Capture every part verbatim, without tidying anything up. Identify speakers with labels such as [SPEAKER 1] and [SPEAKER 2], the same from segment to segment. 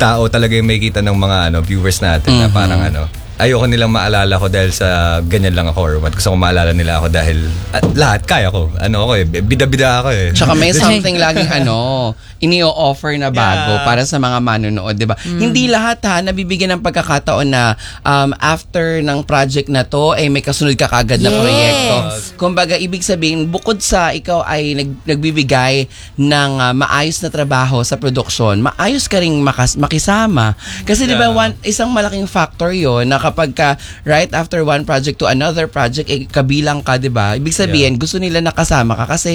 [SPEAKER 1] tao talaga yung makikita ng mga ano viewers natin na parang ano, ayoko nilang maalala ko dahil sa ganyan lang ako or what. Gusto ko maalala nila ako dahil at lahat kaya ko. Ano ako eh, bida-bida ako eh.
[SPEAKER 2] Tsaka may something laging ano, ini-offer na bago
[SPEAKER 1] Yeah.
[SPEAKER 2] para sa mga manonood, di ba? Hindi lahat ha, nabibigyan ng pagkakataon na um, after ng project na to, eh may kasunod ka kagad na
[SPEAKER 3] Yes.
[SPEAKER 2] proyekto. Kumbaga, ibig sabihin, bukod sa ikaw ay nag, nagbibigay ng ah, maayos na trabaho sa production, maayos ka ring makas, makisama. Kasi di ba,
[SPEAKER 1] Yeah.
[SPEAKER 2] one, isang malaking factor yon na kapag ka right after one project to another project, eh, kabilang ka, di ba? Ibig sabihin, gusto nila nakasama ka kasi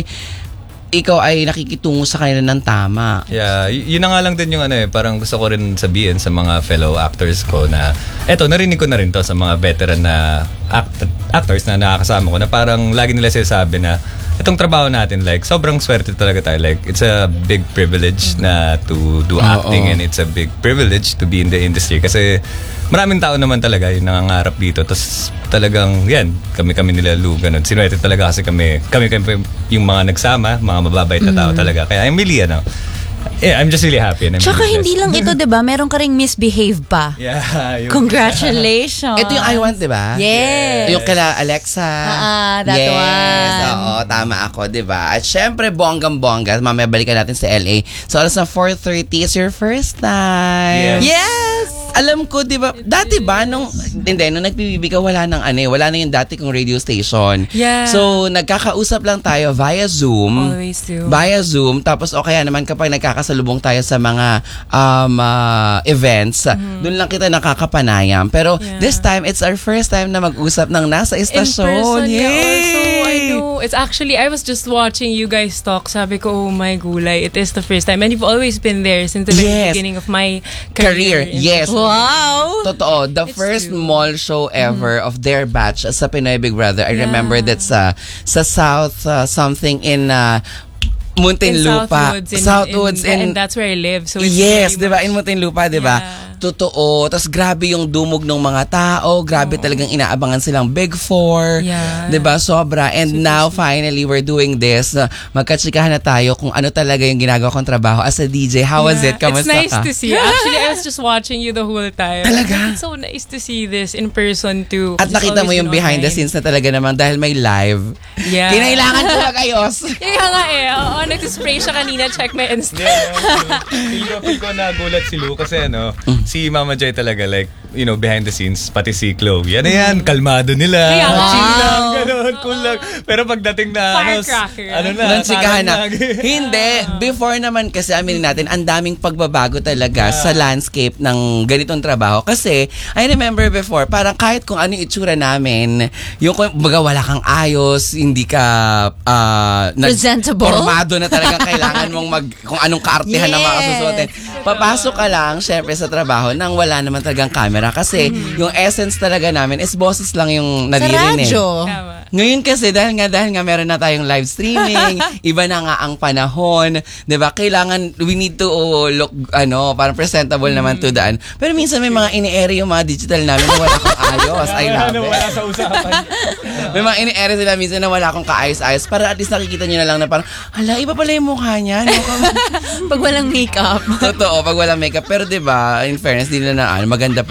[SPEAKER 2] ikaw ay nakikitungo sa kanila ng tama.
[SPEAKER 1] Yeah, y- yun na nga lang din yung ano eh, parang gusto ko rin sabihin sa mga fellow actors ko na, eto, narinig ko na rin to sa mga veteran na act- actors na nakakasama ko na parang lagi nila sinasabi na, itong trabaho natin, like, sobrang swerte talaga tayo. Like, it's a big privilege na to do acting and it's a big privilege to be in the industry kasi maraming tao naman talaga yung nangangarap dito. Tapos talagang, yan, kami-kami nila Lou, ganun. Sinuwerte talaga kasi kami, kami-kami yung mga nagsama, mga mababait na tao talaga. Kaya I'm really, ano, yeah, I'm just really happy. And I'm
[SPEAKER 3] Tsaka
[SPEAKER 1] really
[SPEAKER 3] hindi
[SPEAKER 1] blessed.
[SPEAKER 3] lang ito, di ba? Meron ka ring misbehave pa.
[SPEAKER 1] Yeah. Yung,
[SPEAKER 3] Congratulations.
[SPEAKER 2] Ito yung I Want, di ba?
[SPEAKER 3] Yes.
[SPEAKER 2] Yung kala Alexa.
[SPEAKER 3] Ah, that
[SPEAKER 2] yes.
[SPEAKER 3] one.
[SPEAKER 2] Oo, tama ako, di ba? At syempre, bonggang-bongga. Mamaya balikan natin sa L A. So, alas na four thirty is your first time.
[SPEAKER 1] Yes.
[SPEAKER 3] Yes!
[SPEAKER 2] Alam ko, di ba, dati ba, nung, hindi, nung nagbibibi ka, wala nang ano eh, wala na yung dati kong radio station.
[SPEAKER 4] Yeah.
[SPEAKER 2] So, nagkakausap lang tayo via Zoom.
[SPEAKER 4] Always do.
[SPEAKER 2] Via Zoom. Tapos, o kaya naman kapag nagkakasalubong tayo sa mga um, ah, events, doon lang kita nakakapanayam. Pero,
[SPEAKER 4] Yeah.
[SPEAKER 2] this time, it's our first time na mag-usap ng nasa
[SPEAKER 4] In
[SPEAKER 2] estasyon.
[SPEAKER 4] person, yeah,
[SPEAKER 2] Yay!
[SPEAKER 4] also, I know. It's actually, I was just watching you guys talk. Sabi ko, oh my gulay, it is the first time. And you've always been there since the very
[SPEAKER 2] Yes.
[SPEAKER 4] beginning of my
[SPEAKER 2] Career,
[SPEAKER 4] career.
[SPEAKER 2] yes.
[SPEAKER 3] Wow!
[SPEAKER 2] Totoo, the
[SPEAKER 4] It's
[SPEAKER 2] first
[SPEAKER 4] true.
[SPEAKER 2] mall show ever of their batch sa Pinoy Big Brother. I
[SPEAKER 4] Yeah.
[SPEAKER 2] remember that sa sa South uh, something in uh, Muntinlupa.
[SPEAKER 4] In Southwoods. In,
[SPEAKER 2] Southwoods
[SPEAKER 4] in,
[SPEAKER 2] in,
[SPEAKER 4] and that's where I live. So it's
[SPEAKER 2] yes,
[SPEAKER 4] very
[SPEAKER 2] 'di ba?
[SPEAKER 4] much-
[SPEAKER 2] In Muntinlupa, 'di ba?
[SPEAKER 4] Yeah.
[SPEAKER 2] Totoo. Tapos grabe yung dumog ng mga tao, grabe talagang inaabangan silang Big Four.
[SPEAKER 4] Yeah.
[SPEAKER 2] 'Di ba? Sobra. And now finally we're doing this. Uh, magkatsikahan na tayo kung ano talaga yung ginagawa kong trabaho as a D J. How was
[SPEAKER 4] Yeah,
[SPEAKER 2] it? Kamusta
[SPEAKER 4] It's nice
[SPEAKER 2] ka?
[SPEAKER 4] to see. Actually, I was just watching you the whole time.
[SPEAKER 2] Talaga?
[SPEAKER 4] It's so nice to see this in person too.
[SPEAKER 2] At
[SPEAKER 4] It's
[SPEAKER 2] nakita mo
[SPEAKER 4] always
[SPEAKER 2] yung
[SPEAKER 4] been
[SPEAKER 2] behind the
[SPEAKER 4] online.
[SPEAKER 2] scenes na talaga naman dahil may live.
[SPEAKER 4] Yeah.
[SPEAKER 2] Kinailangan ko magayos.
[SPEAKER 4] Kaya nga eh. Oo, nag-spray siya kanina. Check my Insta.
[SPEAKER 1] feel ko, feel ko nagulat si Lou kasi ano, si Mama Joy talaga like, you know, behind the scenes, pati si Chloe. Yan na yan, kalmado nila.
[SPEAKER 4] Kaya nga.
[SPEAKER 1] Chill lang,
[SPEAKER 3] Wow.
[SPEAKER 1] ganun, cool lang. Pero pagdating na, ano, s-
[SPEAKER 4] Firecracker.
[SPEAKER 1] ano na,
[SPEAKER 2] Nang sikahan na.
[SPEAKER 1] parang nag-
[SPEAKER 2] Hindi. Before naman kasi aminin natin, ang daming pagbabago talaga sa landscape ng ganitong trabaho. Kasi, I remember before, parang kahit kung ano yung itsura namin, yung kung baga wala kang ayos, hindi ka ah, nag-
[SPEAKER 3] Presentable?
[SPEAKER 2] formado na talagang kailangan mong mag, kung anong kaartihan na
[SPEAKER 3] Yes.
[SPEAKER 2] makasusuotin. Papasok ka lang, syempre, sa trabaho nang wala naman talagang camera. Kasi, yung essence talaga namin is boses lang yung
[SPEAKER 3] Sa
[SPEAKER 2] naririnig.
[SPEAKER 3] radyo.
[SPEAKER 4] Tama.
[SPEAKER 2] Ngayon kasi dahil nga dahil nga meron na tayong live streaming, iba na nga ang panahon, 'di ba? Kailangan we need to uh, look ano, parang presentable naman to daan. Pero minsan may mga ini-air yung mga digital namin na wala akong ayos. I love
[SPEAKER 1] ano,
[SPEAKER 2] it.
[SPEAKER 1] wala sa usapan.
[SPEAKER 2] May mga ini-air sila minsan na wala akong kaayos-ayos para at least nakikita niyo na lang na parang, hala, iba pala yung mukha niya. Mukhang-
[SPEAKER 3] Pag walang makeup.
[SPEAKER 2] Totoo, pag wala makeup. Pero 'di ba, in fairness, di nila na ano, maganda pa.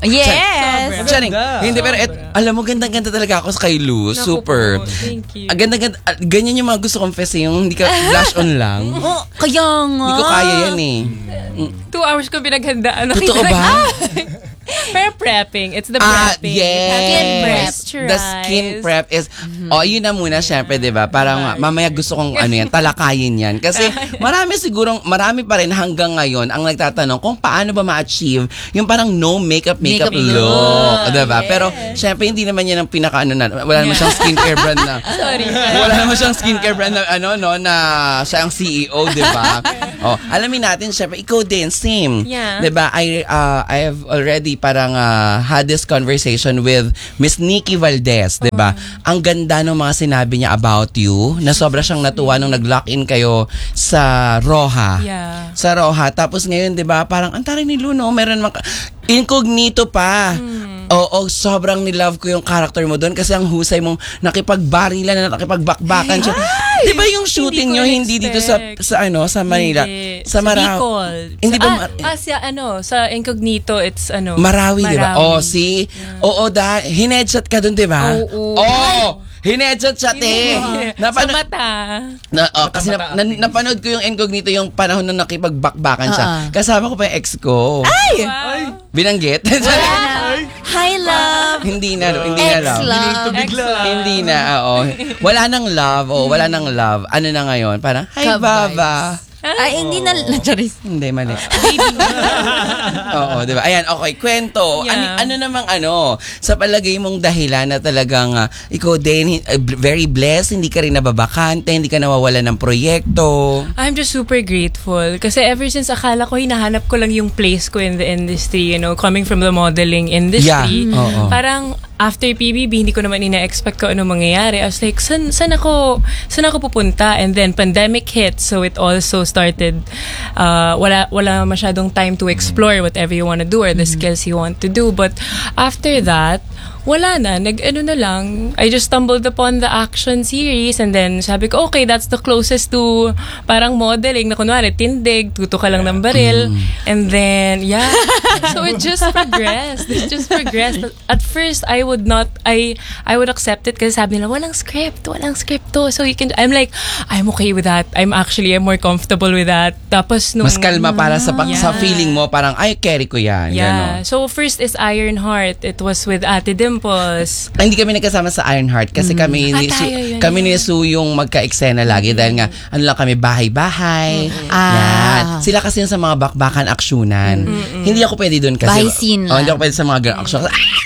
[SPEAKER 3] Yes!
[SPEAKER 2] Charing. Hindi, pero et, alam mo, gandang-ganda talaga ako sa kay Lou.
[SPEAKER 4] Naku
[SPEAKER 2] Super.
[SPEAKER 4] po, thank you.
[SPEAKER 2] Ah, ganda-ganda. ah, Ganyan yung mga gusto kong fest, eh, yung hindi ka flash on lang.
[SPEAKER 3] Oh, kaya nga.
[SPEAKER 2] Hindi ko kaya yan eh.
[SPEAKER 4] Two hours ko pinaghandaan.
[SPEAKER 2] Totoo
[SPEAKER 4] Nakita
[SPEAKER 2] ba?
[SPEAKER 4] na- Pero prepping. It's the
[SPEAKER 2] Ah,
[SPEAKER 4] prepping.
[SPEAKER 2] yes.
[SPEAKER 3] Skin prep.
[SPEAKER 2] The skin prep is, oh, yun na muna, syempre, di ba? Parang mamaya gusto kong, ano yan, talakayin yan. Kasi marami sigurong, marami pa rin hanggang ngayon ang nagtatanong kung paano ba ma-achieve yung parang no makeup, makeup,
[SPEAKER 3] Makeup
[SPEAKER 2] look.
[SPEAKER 3] look.
[SPEAKER 2] Di ba?
[SPEAKER 3] Yes.
[SPEAKER 2] Pero, syempre, hindi naman yan ang pinaka-ano na, wala naman siyang skincare brand na.
[SPEAKER 4] Sorry.
[SPEAKER 2] Wala naman siyang skincare brand na, ano, no, na siya ang C E O, di ba? Oh, alamin natin, syempre, ikaw din, same.
[SPEAKER 4] Yeah.
[SPEAKER 2] Di ba? I, uh, I have already parang uh, had this conversation with Miss Nikki Valdez, di ba? Ang ganda ng mga sinabi niya about you, na sobra siyang natuwa nung nag-lock in kayo sa Roja.
[SPEAKER 4] Yeah.
[SPEAKER 2] Sa Roja. Tapos ngayon, di ba, parang, ang taray ni Luno, meron mga, incognito pa. Oo, sobrang nilove ko yung character mo doon kasi ang husay mong nakipagbarilan na nakipagbakbakan siya. Di ba yung shooting
[SPEAKER 4] Hindi
[SPEAKER 2] nyo
[SPEAKER 4] ko
[SPEAKER 2] hindi dito sa
[SPEAKER 4] expect.
[SPEAKER 2] sa ano sa Manila,
[SPEAKER 4] Hindi.
[SPEAKER 2] sa Marawi.
[SPEAKER 4] Bicol.
[SPEAKER 2] Hindi
[SPEAKER 4] Sa-
[SPEAKER 2] ba
[SPEAKER 4] ah,
[SPEAKER 2] Mar-
[SPEAKER 4] ah, sa ano, sa Incognito, it's ano.
[SPEAKER 2] Marawi, di ba?
[SPEAKER 4] Marawi.
[SPEAKER 2] Oh, see? Oo, da, hinedshot ka dun, di ba?
[SPEAKER 4] Oo.
[SPEAKER 2] Oo. Hinedshot siya, te.
[SPEAKER 4] Sa
[SPEAKER 2] Napano-
[SPEAKER 4] mata.
[SPEAKER 2] na, oh, kasi na, na, napanood ko yung Incognito yung panahon nung nakipagbakbakan siya.
[SPEAKER 3] Ah, ah.
[SPEAKER 2] Kasama ko pa yung ex ko.
[SPEAKER 3] Ay!
[SPEAKER 4] Wow.
[SPEAKER 2] Binanggit?
[SPEAKER 3] Hi, love!
[SPEAKER 2] hindi na, hindi na love.
[SPEAKER 3] Ex-love.
[SPEAKER 2] Hindi na, oo. Wala nang love, oh, wala nang love. Ano na ngayon? Parang, hi,
[SPEAKER 3] Ka-vibes.
[SPEAKER 2] Baba.
[SPEAKER 3] Ay, hindi na, Charis.
[SPEAKER 2] Hindi, mali. Oo, di ba? Ayan, okay, kwento. Ano,
[SPEAKER 4] Yeah.
[SPEAKER 2] ano namang ano, sa palagay mong dahilan na talagang ah, ikaw din, uh, very blessed, hindi ka rin nababakante, hindi ka nawawala ng proyekto.
[SPEAKER 4] I'm just super grateful. Kasi ever since akala ko, hinahanap ko lang yung place ko in the industry, you know, coming from the modeling industry.
[SPEAKER 2] Yeah, oo.
[SPEAKER 4] Parang after P B B, hindi ko naman ina-expect ko ano mangyayari. I was like, san, saan ako, saan ako pupunta? And then pandemic hit, so it also started, uh, wala, wala masyadong time to explore whatever you want to do or the skills you want to do. But after that, wala na. Nag-ano na lang. I just stumbled upon the action series and then sabi ko, okay, that's the closest to parang modeling na kunwari, tindig, tuto ka lang ng baril. And then, yeah. So it just progressed. It just progressed. At first, I would not, I I would accept it kasi sabi nila, walang script, walang script to. So you can, I'm like, I'm okay with that. I'm actually, I'm more comfortable with that. Tapos nung...
[SPEAKER 2] Mas kalma para sa, pag, sa
[SPEAKER 4] Yeah.
[SPEAKER 2] feeling mo, parang, ay, carry ko yan.
[SPEAKER 4] Yeah.
[SPEAKER 2] Ganon.
[SPEAKER 4] So first is Ironheart. It was with Ate Dimples.
[SPEAKER 2] Ay, hindi kami nagkasama sa Ironheart kasi kami ni
[SPEAKER 4] Ah,
[SPEAKER 2] Su,
[SPEAKER 4] tayo, yun,
[SPEAKER 2] kami ni
[SPEAKER 4] yun.
[SPEAKER 2] Su yung magka-eksena lagi dahil nga ano lang kami bahay-bahay.
[SPEAKER 3] Ah.
[SPEAKER 2] Yan. Sila kasi yung sa mga bakbakan aksyonan. Hindi ako pwede doon kasi.
[SPEAKER 3] Bahay scene
[SPEAKER 2] Oh, hindi
[SPEAKER 3] lang.
[SPEAKER 2] ako pwede sa mga ganun aksyon.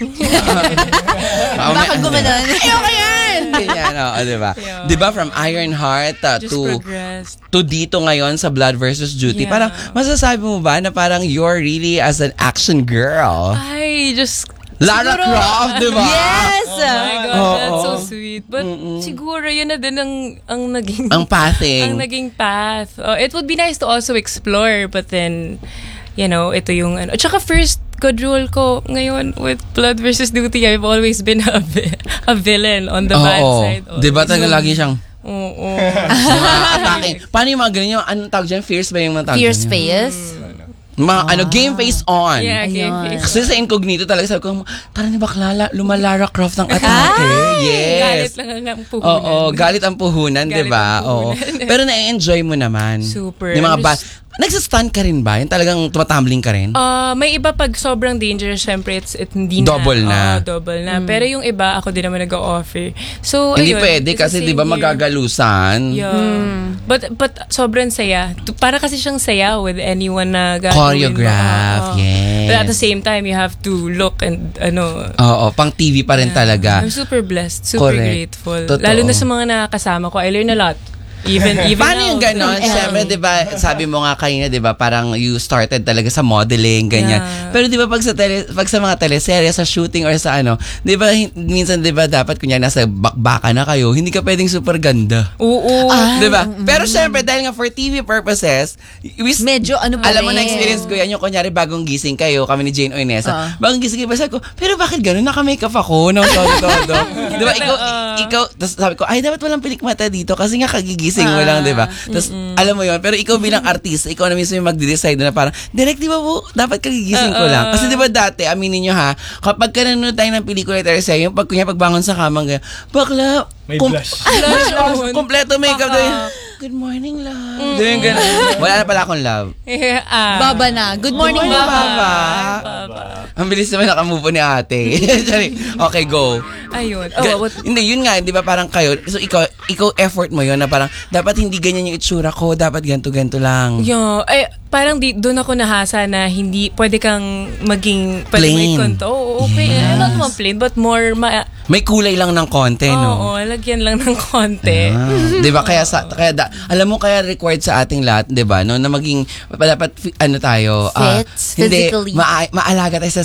[SPEAKER 3] Baka gumanon.
[SPEAKER 2] Ayoko yan! Ganyan, oh, di ba?
[SPEAKER 4] Yeah.
[SPEAKER 2] Di ba from Ironheart uh,
[SPEAKER 4] Just
[SPEAKER 2] to
[SPEAKER 4] progressed.
[SPEAKER 2] to dito ngayon sa Blood versus Duty.
[SPEAKER 4] Yeah.
[SPEAKER 2] Parang masasabi mo ba na parang you're really as an action girl?
[SPEAKER 4] Ay, just...
[SPEAKER 2] Lara
[SPEAKER 4] siguro-
[SPEAKER 2] Croft, di ba?
[SPEAKER 3] Yes!
[SPEAKER 4] Oh my God,
[SPEAKER 2] Oo.
[SPEAKER 4] that's so sweet. But siguro yun na din ang, ang naging...
[SPEAKER 2] Ang pathing.
[SPEAKER 4] ang naging path. Oh, it would be nice to also explore, but then, you know, ito yung... Ano. At saka first good role ko ngayon with Blood versus Duty, I've always been a, vi- a villain on the bad
[SPEAKER 2] Oo.
[SPEAKER 4] side.
[SPEAKER 2] Di ba
[SPEAKER 4] always.
[SPEAKER 2] talaga lagi siyang
[SPEAKER 4] Oo.
[SPEAKER 2] mga atake. Paano yung mga ganyan? Yung anong tawag dyan? Fierce ba yung mga tawag
[SPEAKER 3] Fierce
[SPEAKER 2] dyan?
[SPEAKER 3] face.
[SPEAKER 2] Mga ano, game face on.
[SPEAKER 4] Yeah, game
[SPEAKER 3] Ayun.
[SPEAKER 4] face.
[SPEAKER 2] Kasi sa Incognito talaga sabi ko, tara ni Baklala, lumalara Croft ng atake.
[SPEAKER 4] Galit
[SPEAKER 2] Yes.
[SPEAKER 4] lang ang puhunan.
[SPEAKER 2] Oo, galit ang puhunan, di
[SPEAKER 4] Galit
[SPEAKER 2] ba?
[SPEAKER 4] ang
[SPEAKER 2] Oo.
[SPEAKER 4] puhunan.
[SPEAKER 2] Pero na-enjoy mo naman.
[SPEAKER 4] Super.
[SPEAKER 2] Yung mga
[SPEAKER 4] I'm
[SPEAKER 2] ba-
[SPEAKER 4] just-
[SPEAKER 2] Nagsa-stun ka rin ba? Yung talagang tumatumbling ka rin?
[SPEAKER 4] Ah, may iba pag sobrang dangerous, syempre, it's, it, hindi na.
[SPEAKER 2] Double na.
[SPEAKER 4] Oo, double na. Pero yung iba, ako din naman nag-offer. So,
[SPEAKER 2] Hindi
[SPEAKER 4] ayun,
[SPEAKER 2] pwede
[SPEAKER 4] it's the
[SPEAKER 2] kasi
[SPEAKER 4] same
[SPEAKER 2] di ba
[SPEAKER 4] here.
[SPEAKER 2] magagalusan?
[SPEAKER 4] Yeah. But but sobrang saya. To- Para kasi siyang saya with anyone na gagawin mo.
[SPEAKER 2] Choreograph,
[SPEAKER 4] Oo.
[SPEAKER 2] yes.
[SPEAKER 4] But at the same time, you have to look and ano.
[SPEAKER 2] Oo, pang T V pa rin talaga.
[SPEAKER 4] I'm super blessed, super
[SPEAKER 2] Correct.
[SPEAKER 4] grateful.
[SPEAKER 2] Totoo.
[SPEAKER 4] Lalo na sa mga nakakasama ko, I learn a lot. Even even
[SPEAKER 2] Paano
[SPEAKER 4] now.
[SPEAKER 2] yung gano'n? Siyempre, di ba, sabi mo nga kanina, di ba, parang you started talaga sa modeling, ganyan.
[SPEAKER 4] Yeah.
[SPEAKER 2] Pero di ba, pag sa, tele, pag sa mga teleserye, sa shooting or sa ano, di ba, hin- minsan, di ba, dapat, kunya nasa bakbaka na kayo, hindi ka pwedeng super ganda.
[SPEAKER 4] Oo.
[SPEAKER 2] Di ba? Pero syempre, dahil nga for T V purposes, we,
[SPEAKER 3] Medyo ano pa
[SPEAKER 2] alam mo
[SPEAKER 3] rin.
[SPEAKER 2] na experience ko yan, yung kunyari bagong gising kayo, kami ni Jane Oinesa,
[SPEAKER 3] Ah.
[SPEAKER 2] bagong gising kayo, sabi ko, pero bakit gano'n? Naka-makeup ako, no, todo-todo. Di ba, ikaw, ikaw, tapos sabi ko, ay, dapat walang pilikmata dito kasi nga kagigising mo lang, di ba? Tapos, alam mo yon, pero ikaw bilang artista, ikaw na mismo yung magde-decide na parang, direct, di ba po, dapat kagigising ko lang. Kasi di ba dati, aminin nyo ha, kapag ka nanonood tayo ng pelikula at yung pag kunya pagbangon sa kamang, ganyan, bakla,
[SPEAKER 5] May
[SPEAKER 2] kum-
[SPEAKER 5] blush.
[SPEAKER 4] Blush on.
[SPEAKER 2] kompleto makeup doon. Good morning, love. Doon yung ganun. Wala na pala akong love.
[SPEAKER 4] Yeah, ah.
[SPEAKER 3] Baba na. Good morning,
[SPEAKER 2] Good morning,
[SPEAKER 3] Baba.
[SPEAKER 2] Baba. Ang bilis naman nakamove on ni ate. Sorry. Okay, go.
[SPEAKER 4] Ayun. Oh,
[SPEAKER 2] Ga-
[SPEAKER 4] what,
[SPEAKER 2] hindi, yun nga, di ba parang kayo, so ikaw, ikaw effort mo yun na parang, dapat hindi ganyan yung itsura ko, dapat ganto-ganto lang.
[SPEAKER 4] yeah, eh, parang di, doon ako nahasa na hindi, pwede kang maging, pwede
[SPEAKER 2] Plain.
[SPEAKER 4] may konto. Oo, okay.
[SPEAKER 2] Yes.
[SPEAKER 4] Not naman plain, but more, ma-
[SPEAKER 2] May kulay lang ng konti, no?
[SPEAKER 4] oo, lagyan lang ng konti.
[SPEAKER 2] Ah, 'di ba kaya sa kaya da, alam mo kaya required sa ating lahat, 'di ba? No, na maging dapat fi- ano tayo, ah,
[SPEAKER 3] Fits,
[SPEAKER 2] hindi
[SPEAKER 3] physically.
[SPEAKER 2] maa- maalaga tayo sa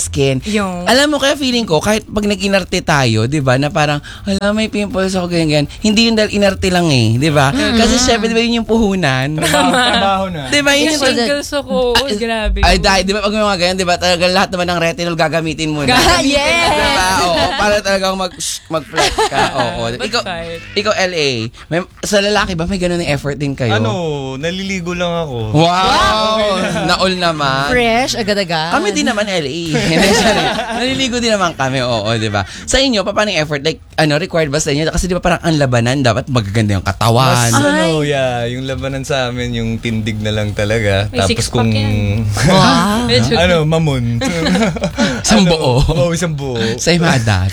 [SPEAKER 2] skin.
[SPEAKER 4] Yung-
[SPEAKER 2] Alam mo, kaya feeling ko, kahit pag nag-inarte tayo, di ba, na parang, hala, may pimples ako, ganyan, ganyan. Hindi yun dahil inarte lang eh, di ba? Kasi syempre, di ba yun yung puhunan?
[SPEAKER 1] Trabaho na.
[SPEAKER 2] Di ba, yun
[SPEAKER 4] Yung
[SPEAKER 2] yung...
[SPEAKER 4] wrinkles ako, oh, grabe.
[SPEAKER 2] Ay, dahil, di ba, pag may mga ganyan, di ba, talaga lahat naman ng retinol gagamitin mo na.
[SPEAKER 3] Gagamitin yes!
[SPEAKER 2] Di ba? Oo, para talagang mag, mag-flex ka. Oo.
[SPEAKER 4] But
[SPEAKER 2] Ikaw,
[SPEAKER 4] fine.
[SPEAKER 2] ikaw, L A, may, sa lalaki ba, may ganun yung effort din kayo?
[SPEAKER 1] Ano, naliligo lang ako.
[SPEAKER 2] Wow! Naol naman.
[SPEAKER 3] Fresh, agad-agad.
[SPEAKER 2] Kami din naman L A. Hindi, sorry. Naliligo din naman kami, oo, di ba? Sa inyo, pa, paano yung effort? Like, ano, required ba sa inyo? Kasi di ba parang ang labanan, dapat magaganda yung katawan.
[SPEAKER 1] Mas ano, yeah, yung labanan sa amin, yung tindig na lang talaga.
[SPEAKER 4] May
[SPEAKER 1] Tapos
[SPEAKER 4] six-pack
[SPEAKER 1] kung...
[SPEAKER 4] yan.
[SPEAKER 3] Wow.
[SPEAKER 4] Medyo-
[SPEAKER 1] ano, mamon.
[SPEAKER 2] Isang
[SPEAKER 1] Ano,
[SPEAKER 2] buo.
[SPEAKER 1] Oo, isang buo.
[SPEAKER 2] Sa imada.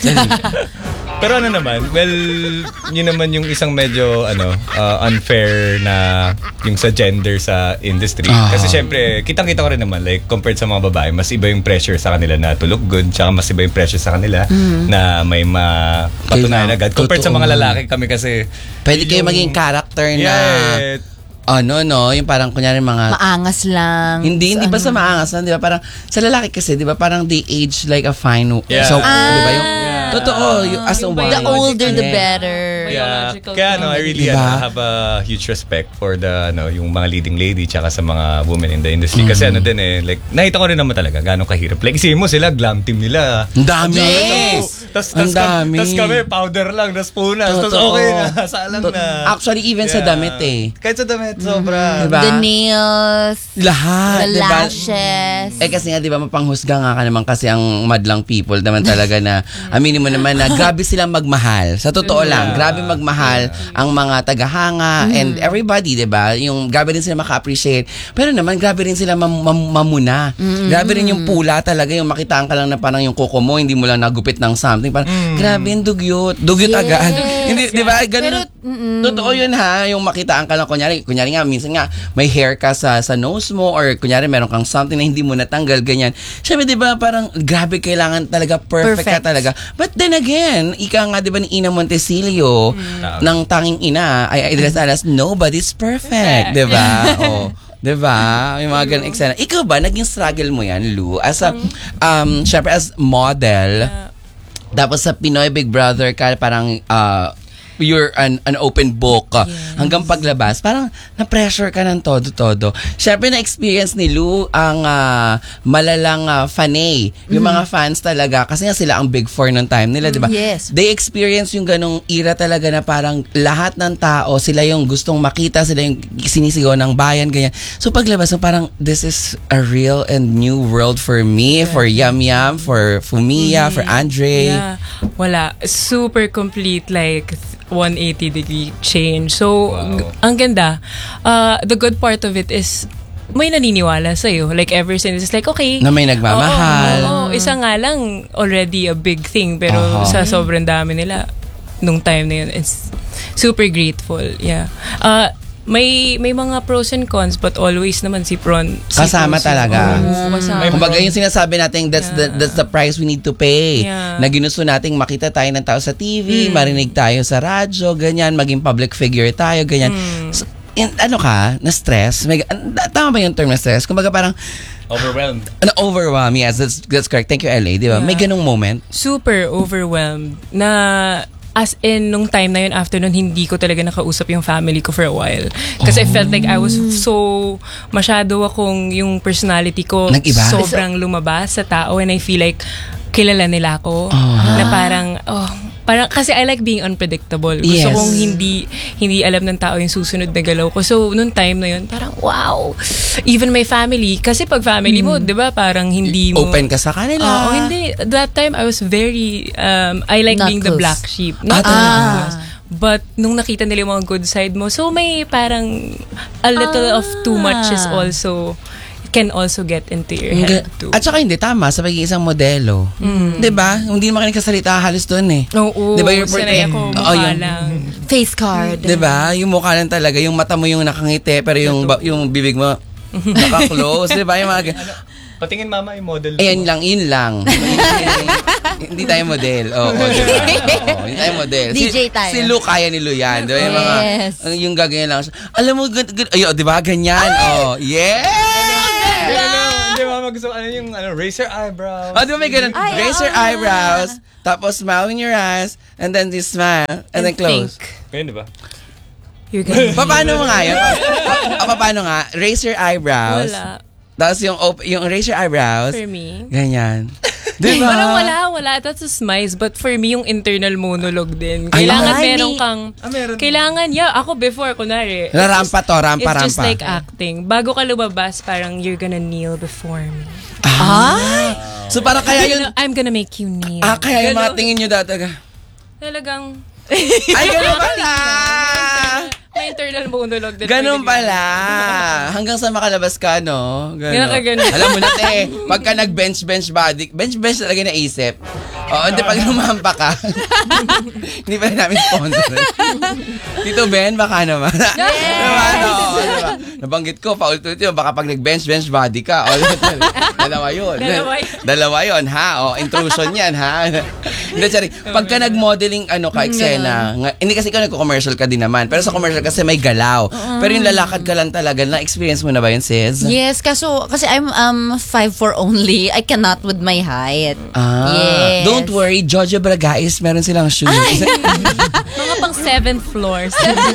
[SPEAKER 1] Pero ano naman, well, yun naman yung isang medyo ano uh, unfair na yung sa gender sa industry.
[SPEAKER 2] Ah.
[SPEAKER 1] Kasi syempre, kitang-kita ko rin naman, like, compared sa mga babae, mas iba yung pressure sa kanila na to look good, tsaka mas iba yung pressure sa kanila na may mapatunayan
[SPEAKER 2] Kailangan.
[SPEAKER 1] agad. Compared sa
[SPEAKER 2] Totoo.
[SPEAKER 1] mga lalaki, kami kasi...
[SPEAKER 2] Pwede kayo
[SPEAKER 1] yung-
[SPEAKER 2] maging character na,
[SPEAKER 1] Yeah.
[SPEAKER 2] ano, no, yung parang kunyari mga...
[SPEAKER 3] Maangas lang.
[SPEAKER 2] Hindi, hindi
[SPEAKER 3] So,
[SPEAKER 2] ba sa
[SPEAKER 3] ano?
[SPEAKER 2] maangas lang, di ba? Parang, sa lalaki kasi, di ba, parang they age like a fine...
[SPEAKER 1] Yeah.
[SPEAKER 2] So, di ba, yung...
[SPEAKER 1] Yeah.
[SPEAKER 2] Totoo, yung as a
[SPEAKER 4] Yung
[SPEAKER 2] woman.
[SPEAKER 3] The older, the
[SPEAKER 2] Yeah.
[SPEAKER 3] better.
[SPEAKER 1] Yeah.
[SPEAKER 4] Biological
[SPEAKER 1] Kaya ano, I really
[SPEAKER 2] Diba?
[SPEAKER 1] ano, have a huge respect for the ano, yung mga leading lady tsaka sa mga women in the industry. Kasi ano din eh, like, nakita ko rin naman talaga gano'ng kahirap. Like, isipin mo sila, glam team nila.
[SPEAKER 2] Ang dami!
[SPEAKER 3] Yes!
[SPEAKER 1] Tapos
[SPEAKER 2] Ang dami.
[SPEAKER 1] Tapos kami, powder lang, tapos punas. Tapos
[SPEAKER 2] Totoo.
[SPEAKER 1] okay na, saalang
[SPEAKER 2] To-
[SPEAKER 1] na.
[SPEAKER 2] Actually, even sa
[SPEAKER 1] Yeah.
[SPEAKER 2] damit eh.
[SPEAKER 1] Kahit sa damit, sobra.
[SPEAKER 2] Diba?
[SPEAKER 3] The nails.
[SPEAKER 2] Lahat,
[SPEAKER 3] The
[SPEAKER 2] diba?
[SPEAKER 3] lashes.
[SPEAKER 2] Eh kasi nga, di ba, mapanghusga nga ka naman kasi ang madlang people naman talaga na, aminin mo naman na grabe silang magmahal. Sa totoo lang, grabe magmahal ang mga tagahanga and everybody, di ba? Yung grabe rin sila maka-appreciate. Pero naman, grabe rin sila mam- mam- mamuna. Grabe rin yung pula talaga, yung makitaan ka lang na parang yung kuko mo, hindi mo lang nagupit ng something. Parang, grabe yung dugyot. Dugyot
[SPEAKER 3] Yes.
[SPEAKER 2] agad. Hindi, di ba? Ganun.
[SPEAKER 3] Pero, mm-mm.
[SPEAKER 2] Totoo yun ha, yung makitaan ka lang, kunyari, kunyari nga, minsan nga, may hair ka sa, sa nose mo, or kunyari, meron kang something na hindi mo natanggal, ganyan. Siyempre, di ba, parang, grabe, kailangan talaga, perfect, ka
[SPEAKER 3] Perfect.
[SPEAKER 2] talaga. But then again, ika nga, di ba, ni Ina Montesilio, ng tanging ina, ay address alas, nobody's perfect, di ba? Oh. Diba? Yung mga ganang eksena. Ikaw ba, naging struggle mo yan, Lou? As a, um, syempre, as model, tapos sa Pinoy Big Brother ka, parang, uh, you're an, an open book. uh, Hanggang paglabas, parang na-pressure ka ng todo-todo. Siyempre, na-experience ni Lou ang ah, malalang uh, fanay. Yung mga fans talaga, kasi nga sila ang big four ng time nila, di ba?
[SPEAKER 3] Yes.
[SPEAKER 2] They experience yung ganong era talaga na parang lahat ng tao, sila yung gustong makita, sila yung sinisigaw ng bayan, ganyan. So paglabas, so parang, this is a real and new world for me, for Yam Yam, for Fumiya, for Andre.
[SPEAKER 4] Yeah. Wala. Super complete, like, one eighty degree change. So,
[SPEAKER 1] Wow.
[SPEAKER 4] g- ang ganda. Uh, the good part of it is, may naniniwala sa'yo. Like, ever since, it's like, okay.
[SPEAKER 2] Na may nagmamahal.
[SPEAKER 4] Oo, oo. Isa nga lang, already a big thing. Pero
[SPEAKER 2] Aha.
[SPEAKER 4] sa sobrang dami nila, nung time na yun, it's super grateful. Yeah. Uh, may may mga pros and cons, but always naman si Pron. Si
[SPEAKER 2] Kasama
[SPEAKER 4] Pron, si-
[SPEAKER 2] talaga.
[SPEAKER 4] Oo, kasama.
[SPEAKER 1] May
[SPEAKER 2] Kumbaga yung sinasabi natin, that's the that's the price we need to pay.
[SPEAKER 4] Yeah.
[SPEAKER 2] Na ginusto nating makita tayo ng tao sa T V, marinig tayo sa radyo, ganyan, maging public figure tayo, ganyan. So, in, ano ka, na-stress? May, an- tama ba yung term na stress? Kumbaga parang,
[SPEAKER 1] Overwhelmed.
[SPEAKER 2] na-overwhelm. Yes, that's, that's correct. Thank you, L A. Di ba?
[SPEAKER 4] Yeah.
[SPEAKER 2] May ganung moment.
[SPEAKER 4] Super overwhelmed na as in nung time na yun after nun hindi ko talaga nakausap yung family ko for a while kasi I felt like I was so masyado akong yung personality ko
[SPEAKER 2] Nag-iba?
[SPEAKER 4] sobrang lumabas sa tao and I feel like kilala nila ako
[SPEAKER 2] Ah.
[SPEAKER 4] na parang oh parang kasi I like being unpredictable. Gusto
[SPEAKER 2] Yes.
[SPEAKER 4] kong hindi hindi alam ng tao yung susunod na galaw ko. So nung time na yun parang wow. Even my family kasi pag family mo, 'di ba, parang hindi mo
[SPEAKER 2] Open ka sa kanila.
[SPEAKER 4] Oo, hindi. That time, I was very, um, I like
[SPEAKER 3] Not
[SPEAKER 4] being the
[SPEAKER 3] close.
[SPEAKER 4] black sheep. Not
[SPEAKER 2] Ah,
[SPEAKER 4] really
[SPEAKER 3] ah.
[SPEAKER 4] close. But, nung nakita nila yung mga good side mo, so may parang, a little of too much is also, can also get into your head too.
[SPEAKER 2] At saka hindi, tama, sa pagiging isang modelo. Di ba? Hindi naman kayo nagkasalita halos doon eh.
[SPEAKER 4] Oo,
[SPEAKER 2] Di ba, you're
[SPEAKER 4] sanay
[SPEAKER 2] portraying-
[SPEAKER 4] ako,
[SPEAKER 2] Oo,
[SPEAKER 4] mukha
[SPEAKER 2] yun.
[SPEAKER 4] lang.
[SPEAKER 3] Face card.
[SPEAKER 2] Di ba? Yung mukha lang talaga, yung mata mo yung nakangiti, pero yung ba- yung bibig mo naka-close, di ba? Yung mga gan-
[SPEAKER 1] Patingin mama yung model.
[SPEAKER 2] Ayan lang, yun lang. Hindi tayo model. Oo, di ba? Oo, hindi tayo model.
[SPEAKER 3] D J
[SPEAKER 2] si,
[SPEAKER 3] tayo.
[SPEAKER 2] Si Lu, kaya ni Lu yan. Di ba? Yung mga,
[SPEAKER 3] Yes.
[SPEAKER 2] yung gaganyan lang siya. Alam mo, good, good, ayo, di ba? Ganyan. Oh, yes!
[SPEAKER 1] Hindi mama, gusto ko ano yung ano, raise your eyebrows.
[SPEAKER 2] Oh, di ba may ganun?
[SPEAKER 3] Ay,
[SPEAKER 2] Raise your
[SPEAKER 3] ah.
[SPEAKER 2] eyebrows, tapos smile in your eyes, and then this smile, and, then close.
[SPEAKER 4] Think.
[SPEAKER 1] Pwede ba?
[SPEAKER 4] You're gonna
[SPEAKER 2] Pa- Paano mo nga yun? Pa- pa- paano nga? Raise your eyebrows.
[SPEAKER 4] Wala.
[SPEAKER 2] Tapos yung, op- yung raise your eyebrows.
[SPEAKER 4] For me.
[SPEAKER 2] Ganyan. Di ba?
[SPEAKER 4] Parang wala, wala. That's a smize. But for me, yung internal monologue din.
[SPEAKER 2] Ay,
[SPEAKER 4] Kailangan
[SPEAKER 3] ay,
[SPEAKER 4] meron
[SPEAKER 3] may-
[SPEAKER 4] kang...
[SPEAKER 1] Ah, meron.
[SPEAKER 4] Kailangan, yeah, ako before, kunwari.
[SPEAKER 2] Na rampa to, rampa,
[SPEAKER 4] It's just
[SPEAKER 2] rampa.
[SPEAKER 4] like acting. Bago ka lumabas, parang you're gonna kneel before me.
[SPEAKER 3] Ay!
[SPEAKER 2] So parang kaya yun,
[SPEAKER 4] I'm gonna make you kneel.
[SPEAKER 2] ah, kaya yung mga
[SPEAKER 4] Ganon.
[SPEAKER 2] tingin nyo dataga.
[SPEAKER 4] Talagang...
[SPEAKER 2] Ay, ganun pala!
[SPEAKER 4] May internal monologue din.
[SPEAKER 2] Ganun
[SPEAKER 4] Pwede
[SPEAKER 2] pala. Hanggang sa makalabas ka, no? Ganun.
[SPEAKER 4] Ganun ka, ganun.
[SPEAKER 2] Alam mo na, te, pagka nag-bench-bench body, bench-bench talaga naisip. Oo, hindi pag lumampa ka. Hindi pa rin namin sponsor. Tito Ben, baka naman.
[SPEAKER 3] Yes!
[SPEAKER 2] Diba? Oo, diba? Nabanggit ko, paulit-ulit yun, baka pag nag-bench-bench body ka. O, dalawa yun.
[SPEAKER 4] Dalawa yun.
[SPEAKER 2] Dalawa yun, ha? O, intrusion yan, ha? Hindi, sorry. Pagka nag-modeling, ano ka, eksena, nga- hindi kasi ikaw nagko-commercial ka din naman. Pero sa commercial kasi may galaw. Pero yung lalakad ka lang talaga, na-experience mo na ba yun, sis?
[SPEAKER 3] Yes, kaso, kasi I'm um five four only. I cannot with my height.
[SPEAKER 2] Ah,
[SPEAKER 3] Yes.
[SPEAKER 2] don't worry, Jojo Bragais, meron silang shoes.
[SPEAKER 4] Mga pang seventh floor.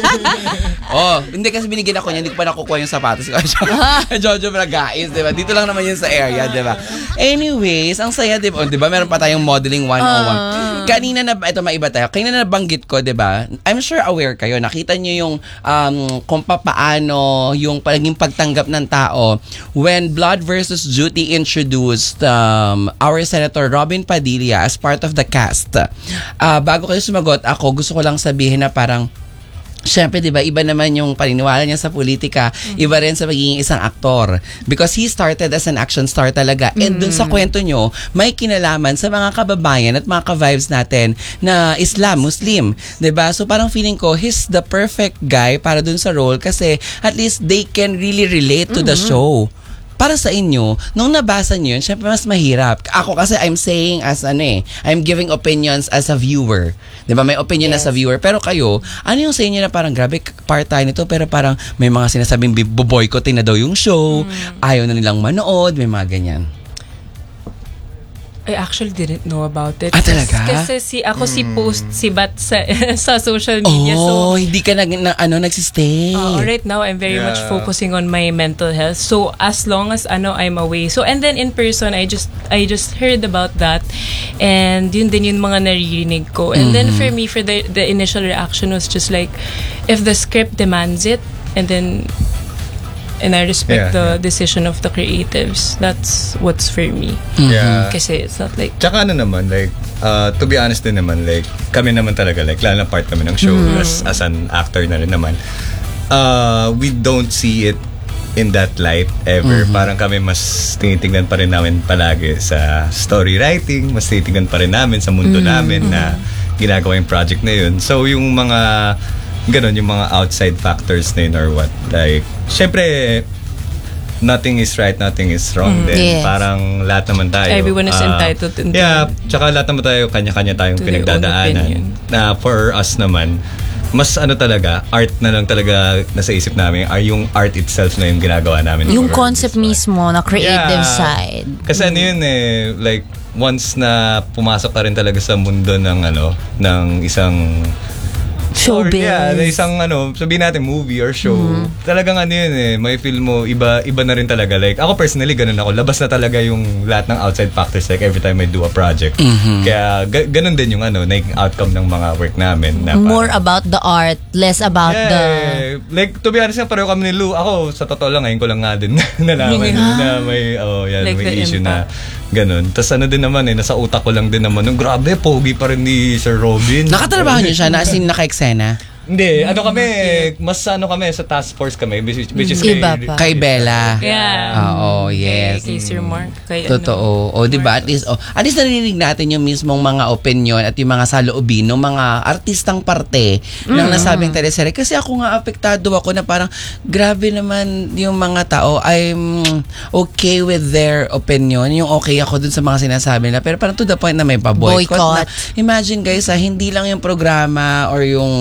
[SPEAKER 2] Oh, hindi kasi binigyan ako niya, hindi ko pa nakukuha yung sapatos ko. Jojo Bragais, di ba? Dito lang naman yun sa area, di ba? Anyways, ang saya, di ba? Oh, di ba, meron pa tayong modeling one oh one. Kanina na, ito maiba tayo, kanina na banggit ko, di ba? I'm sure aware kayo, nakita niyo yung um, kung papaano yung pagiging pagtanggap ng tao when Blood versus Duty introduced um, our Senator Robin Padilla as part of the cast. Ah, bago kayo sumagot, ako gusto ko lang sabihin na parang Siyempre, di ba, iba naman yung paniniwala niya sa politika, iba rin sa pagiging isang aktor. Because he started as an action star talaga. And dun sa kwento nyo, may kinalaman sa mga kababayan at mga ka-vibes natin na Islam, Muslim. Di ba? So parang feeling ko, he's the perfect guy para dun sa role kasi at least they can really relate to the show. Para sa inyo, nung nabasa niyo yun, syempre mas mahirap. Ako kasi I'm saying as ano eh, I'm giving opinions as a viewer. 'Di ba? May opinion
[SPEAKER 3] Yes.
[SPEAKER 2] as a viewer. Pero kayo, ano yung sa inyo na parang grabe part tayo nito pero parang may mga sinasabing boboycottin na daw yung show, ayaw na nilang manood, may mga ganyan.
[SPEAKER 4] I actually didn't know about it.
[SPEAKER 2] Ah, talaga?
[SPEAKER 4] Kasi si, ako si post si Bat sa, sa social media.
[SPEAKER 2] Oh,
[SPEAKER 4] So,
[SPEAKER 2] hindi ka nag, na, ano, nagsistay.
[SPEAKER 4] Uh, right now, I'm very
[SPEAKER 1] Yeah.
[SPEAKER 4] much focusing on my mental health. So as long as ano I'm away. So and then in person, I just I just heard about that, and yun din yung mga naririnig ko. And then for me, for the the initial reaction was just like, if the script demands it, and then and I respect
[SPEAKER 1] Yeah,
[SPEAKER 4] the
[SPEAKER 1] yeah.
[SPEAKER 4] decision of the creatives. That's what's for me.
[SPEAKER 1] Yeah.
[SPEAKER 4] Kasi it's not like
[SPEAKER 1] Tsaka ano naman, like, uh, to be honest din naman, like, kami naman talaga, like, lalo na part kami ng show as, as an actor na rin naman, uh, we don't see it in that light ever. Parang kami mas tinitingnan pa rin namin palagi sa story writing, mas tinitingnan pa rin namin sa mundo namin na ginagawa yung project na yun. So, yung mga ganon, yung mga outside factors na yun or what, like, syempre, nothing is right, nothing is wrong din.
[SPEAKER 3] Yes.
[SPEAKER 1] Parang lahat naman tayo.
[SPEAKER 4] Everyone is
[SPEAKER 1] ah,
[SPEAKER 4] entitled to-
[SPEAKER 1] Yeah, tsaka lahat naman tayo, kanya-kanya tayong
[SPEAKER 4] To their own
[SPEAKER 1] pinagdadaanan.
[SPEAKER 4] opinion.
[SPEAKER 1] Na for us naman, mas ano talaga, art na lang talaga nasa isip namin, ay yung art itself na yung ginagawa namin.
[SPEAKER 3] Yung
[SPEAKER 1] for
[SPEAKER 3] concept
[SPEAKER 1] this one.
[SPEAKER 3] mismo na creative
[SPEAKER 1] Yeah.
[SPEAKER 3] side.
[SPEAKER 1] Kasi ano yun eh, like, once na pumasok ka rin talaga sa mundo ng ano, ng isang
[SPEAKER 3] Showbiz.
[SPEAKER 1] Or, yeah, na isang ano, sabihin natin movie or show. Talagang ano yun eh, may feel mo, iba, iba na rin talaga. Like, ako personally, ganun ako. Labas na talaga yung lahat ng outside factors like every time I do a project. Kaya, ga- ganun din yung ano, naging outcome ng mga work namin. Na
[SPEAKER 3] More
[SPEAKER 1] parang-
[SPEAKER 3] about the art, less about
[SPEAKER 1] Yeah,
[SPEAKER 3] the...
[SPEAKER 1] like, to be honest nga, pareho kami ni Lou. Ako, sa totoo lang, ngayon ko lang nga din nalaman na may, oh, yan,
[SPEAKER 4] Like
[SPEAKER 1] may
[SPEAKER 4] the
[SPEAKER 1] issue
[SPEAKER 4] impact.
[SPEAKER 1] na ganun. Tapos ano din naman eh, nasa utak ko lang din naman. Nung grabe, pogi pa rin ni Sir Robin.
[SPEAKER 2] Nakatrabaho niyo siya na as in naka-eksena?
[SPEAKER 1] Hindi, ano kami, mas ano kami, sa task force kami, which, which is
[SPEAKER 3] Iba
[SPEAKER 1] kay,
[SPEAKER 3] pa.
[SPEAKER 2] Kay Bella.
[SPEAKER 4] yeah.
[SPEAKER 2] Oo, yes.
[SPEAKER 4] Kay, kay Sir Mark. Kay, ano,
[SPEAKER 2] Totoo. O, di ba? At least, oh, at least narinig natin yung mismong mga opinion at yung mga saloobin ng mga artistang parte ng nasabing teleserye. Kasi ako nga, apektado ako na parang, grabe naman yung mga tao, I'm okay with their opinion. Yung okay ako dun sa mga sinasabi nila. Pero parang to the point na may pa-boycott
[SPEAKER 3] Boycott.
[SPEAKER 2] na. Imagine guys, ha, hindi lang yung programa or yung network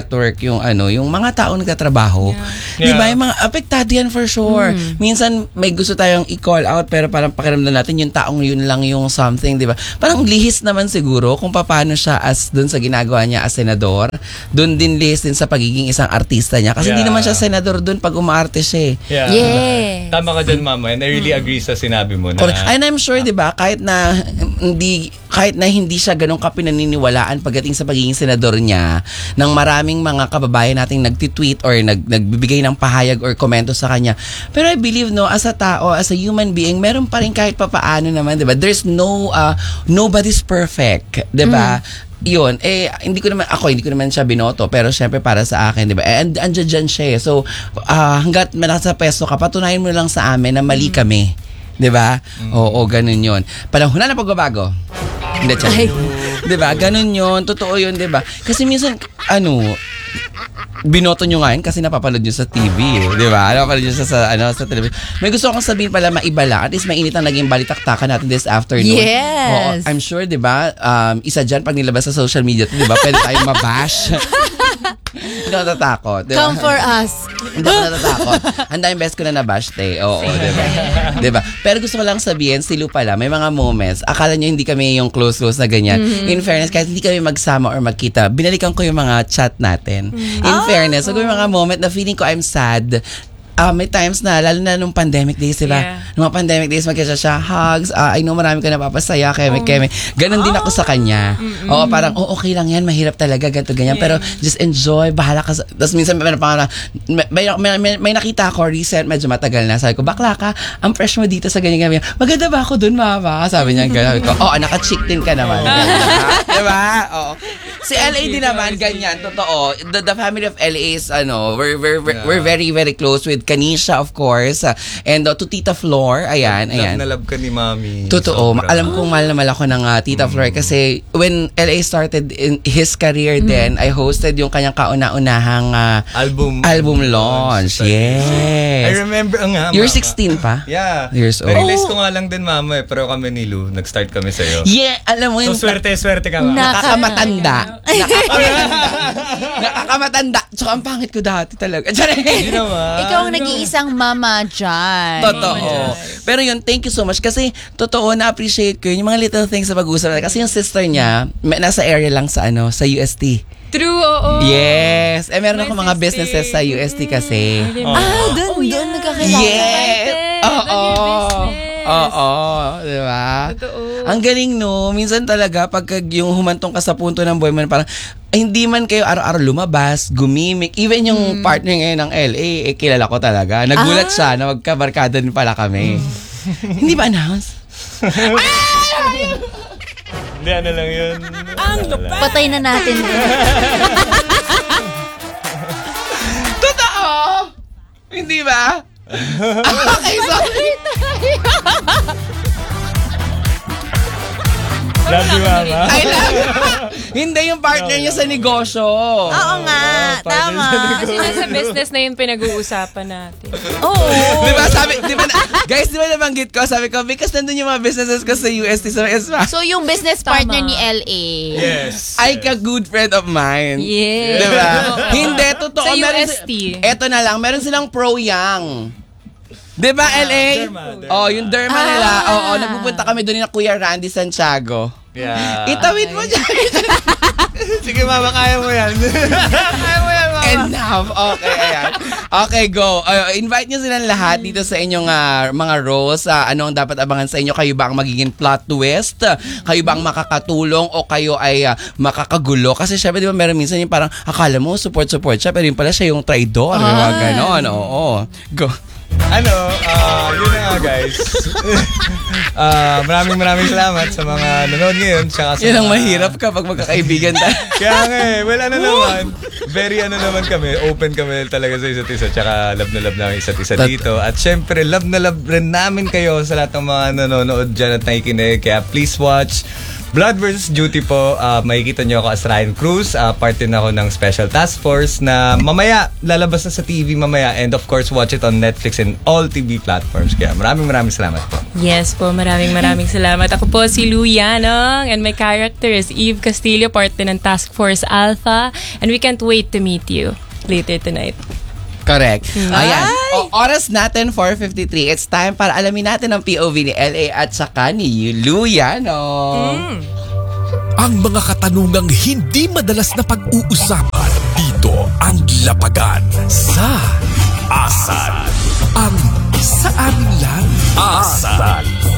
[SPEAKER 2] network yung ano, yung mga tao nagtatrabaho.
[SPEAKER 1] Yeah.
[SPEAKER 2] Di ba? Yung mga apektado yan for sure. Minsan may gusto tayong i-call out pero parang pakiramdam natin yung taong yun lang yung something, di ba? Parang lihis naman siguro kung paano siya as dun sa ginagawa niya as senador. Dun din lihis din sa pagiging isang artista niya. Kasi hindi
[SPEAKER 1] Yeah.
[SPEAKER 2] naman siya senador dun pag umaarte siya eh.
[SPEAKER 1] Yeah.
[SPEAKER 3] Yes.
[SPEAKER 1] Tama ka dyan, Mama. And I really agree sa sinabi mo na...
[SPEAKER 2] Correct. And I'm sure, 'di ba, kahit na hindi kahit na hindi siya ganun kapinaniniwalaan pagdating sa pagiging senador niya, ng maraming mga kababayan nating nagti-tweet or nag nagbibigay ng pahayag or komento sa kanya. Pero I believe no, as a tao, as a human being, meron pa rin kahit papaano naman, 'di ba? There's no uh, nobody's perfect, 'di ba? Yun, eh, hindi ko naman, ako, hindi ko naman siya binoto, pero syempre para sa akin, di ba? And andyan dyan siya eh. So, uh, hanggat nasa peso ka, patunayan mo lang sa amin na mali kami. Di ba? Oo, ganun yun. Panahon na ng pagbabago. Hindi, tiyan. Di ba? Ganun yun. Totoo yun, di ba? Kasi minsan, ano, binoto nyo nga yun kasi napapanood nyo sa T V, eh, di ba? Napapanood nyo sa, sa, ano, sa television. May gusto akong sabihin pala, maiba lang. At least mainit ang naging balitaktakan natin this afternoon.
[SPEAKER 3] Yes.
[SPEAKER 2] Oo, I'm sure, di ba? Um, isa dyan, pag nilabas sa social media, di ba? Pwede tayong mabash. Hindi ako natatakot. Di ba?
[SPEAKER 3] Come for us.
[SPEAKER 2] Hindi ako natatakot. Ang daming best ko na nabash, te. Oo, di ba? Di ba? Pero gusto ko lang sabihin, si Lou pala, may mga moments, akala nyo hindi kami yung close-close na ganyan. Mm-hmm. In fairness, kahit hindi kami magsama or magkita, binalikan ko yung mga chat natin. Mm-hmm. In fairness, so, may mga moment na feeling ko I'm sad. Uh, may times na, lalo na nung pandemic days, diba?
[SPEAKER 4] Yeah.
[SPEAKER 2] Nung mga pandemic days, magkasya siya, hugs, uh, I know marami ka napapasaya, keme, keme. Ganon din ako sa kanya.
[SPEAKER 4] Mm-mm.
[SPEAKER 2] Oo, parang, oh, okay lang yan, mahirap talaga, ganito, ganyan.
[SPEAKER 4] Yeah.
[SPEAKER 2] Pero just enjoy, bahala ka. Sa, tapos minsan, may, may, may, may, may, may nakita ako, recent, medyo matagal na. Sabi ko, bakla ka, ang fresh mo dito sa ganyan, ganyan. Maganda ba ako dun, mama? Sabi niya, sabi ko, oh, naka-chick din ka naman. Diba? Oo. Si L A din naman, ganyan, totoo. The, the family of L A is, ano, we're, we're, we're, we're very, very close with Kanisha, of course. Uh, and uh, to Tita Flor, ayan, ayan.
[SPEAKER 1] Love na love ka ni Mami.
[SPEAKER 2] Totoo.
[SPEAKER 1] Sobra.
[SPEAKER 2] Alam kong mahal na mahal ako ng uh, Tita Flor kasi when L A started in his career then, I hosted yung kanyang kauna-unahang uh,
[SPEAKER 1] Album.
[SPEAKER 2] album launch. Yes.
[SPEAKER 1] I remember nga,
[SPEAKER 2] You're
[SPEAKER 1] Mama.
[SPEAKER 2] sixteen pa?
[SPEAKER 1] Yeah.
[SPEAKER 2] Years old.
[SPEAKER 1] Na-realize ko nga lang din, Mama, eh. Pero kami ni Lou, nag-start kami sa'yo.
[SPEAKER 2] Yeah, alam mo
[SPEAKER 1] So,
[SPEAKER 2] yun.
[SPEAKER 1] swerte, swerte ka, Mama.
[SPEAKER 2] Nakakamatanda. Nakakamatanda. Nakakamatanda. Tsaka ang pangit ko dati talaga.
[SPEAKER 1] Hindi naman.
[SPEAKER 3] Ikaw ang nag-iisang mama dyan.
[SPEAKER 2] Totoo. Pero yun, thank you so much. Kasi, totoo, na-appreciate ko yun. Yung mga little things sa pag-uusap natin. Kasi yung sister niya, may- nasa area lang sa ano, sa U S T.
[SPEAKER 4] True, oo.
[SPEAKER 2] Yes. Eh, meron
[SPEAKER 4] My
[SPEAKER 2] ako mga
[SPEAKER 4] sister.
[SPEAKER 2] businesses sa U S T kasi.
[SPEAKER 1] Oh.
[SPEAKER 3] Ah, doon,
[SPEAKER 4] Oh,
[SPEAKER 3] doon
[SPEAKER 4] yeah.
[SPEAKER 3] nagkakilala.
[SPEAKER 2] Yes.
[SPEAKER 4] Excited.
[SPEAKER 2] Oo.
[SPEAKER 4] Love your business.
[SPEAKER 2] Oo. Diba?
[SPEAKER 4] Totoo.
[SPEAKER 2] Ang galing, no? Minsan talaga, pag yung humantong ka sa punto ng buhay mo, parang, ay, hindi man kayo araw-araw lumabas, gumimik. Even yung partner ngayon ng L A, eh, kilala ko talaga. Nagulat
[SPEAKER 3] Ah.
[SPEAKER 2] siya na magkabarkada din pala kami. Hindi ba announce?
[SPEAKER 1] Hindi, ano lang yun. Ang
[SPEAKER 3] Patay na natin.
[SPEAKER 2] Totoo! Hindi ba? Okay, sorry.
[SPEAKER 1] Love you, Mama.
[SPEAKER 2] I love you. Hindi yung partner niya sa negosyo.
[SPEAKER 3] Oo nga, tama.
[SPEAKER 4] Kasi nasa business na yung pinag-uusapan natin.
[SPEAKER 3] Oo.
[SPEAKER 2] Di ba sabi, di ba, na- guys, di ba nabanggit ko, sabi ko, because nandun yung mga businesses ko sa U S T, sa S M A.
[SPEAKER 3] So, yung business
[SPEAKER 4] Tama.
[SPEAKER 3] partner ni L A.
[SPEAKER 1] Yes.
[SPEAKER 2] Ay, ka good friend of mine.
[SPEAKER 3] Yes.
[SPEAKER 2] Di ba? Hindi, totoo.
[SPEAKER 4] Sa U
[SPEAKER 2] meron
[SPEAKER 4] S T.
[SPEAKER 2] si- Eto na lang, meron silang pro-young. Di ba, L A?
[SPEAKER 1] Derma, Derma.
[SPEAKER 2] Oh, yung derma
[SPEAKER 3] Ah.
[SPEAKER 2] nila. Oo, nagpupunta kami doon na Kuya Randy Santiago.
[SPEAKER 1] Yeah.
[SPEAKER 2] Itawid mo dyan.
[SPEAKER 1] Sige, Mama, kaya mo yan. Kaya mo yan, Mama.
[SPEAKER 2] Enough. Okay, ayan. Okay, go. Uh, invite nyo silang lahat dito sa inyong uh, mga roles. Uh, ano ang dapat abangan sa inyo? Kayo ba ang magiging plot twist? Kayo ba ang makakatulong o kayo ay uh, makakagulo? Kasi syempre, di ba, meron minsan yung parang akala mo support-support siya pero yung pala siya yung traidor. May mga ganon. Oo. Go.
[SPEAKER 1] Ano, ah, yun na nga, guys. Ah, maraming maraming salamat sa mga nanonood ngayon. Tsaka sa
[SPEAKER 2] Yan ang
[SPEAKER 1] mga-
[SPEAKER 2] mahirap kapag magkakaibigan tayo.
[SPEAKER 1] Kaya nga eh, well, ano naman, very ano naman kami, open kami talaga sa isa't isa, tsaka love na love namin isa't isa
[SPEAKER 2] Tat-
[SPEAKER 1] dito. At syempre, love na love rin namin kayo sa lahat ng mga nanonood dyan at nakikinig. Kaya please watch, Blood versus. Duty po, uh, makikita nyo ako as Ryan Cruz. Uh, part din ako ng Special Task Force na mamaya, lalabas na sa T V mamaya. And of course, watch it on Netflix and all T V platforms. Kaya maraming maraming salamat po.
[SPEAKER 4] Yes po, maraming maraming salamat. Ako po si Lou Yanong and my character is Eve Castillo, part din ng Task Force Alpha. And we can't wait to meet you later tonight.
[SPEAKER 2] Correct. Ayan. O, oras natin, four fifty-three. It's time para alamin natin ang P O V ni L A at saka ni Lou Yanong.
[SPEAKER 5] Ang mga katanungang hindi madalas na pag-uusapan dito ang lapagan sa Asal. Ang sa amin lang. Asal.